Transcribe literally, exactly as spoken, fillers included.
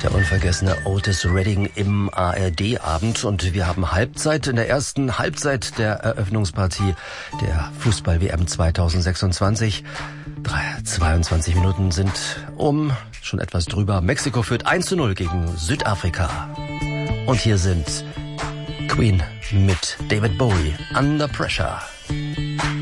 Der unvergessene Otis Redding im A R D-Abend. Und wir haben Halbzeit in der ersten Halbzeit der Eröffnungspartie der Fußball-W M zweitausendsechsundzwanzig. zweiundzwanzig Minuten sind um, schon etwas drüber. Mexiko führt eins zu null gegen Südafrika. Und hier sind Queen mit David Bowie, Under Pressure.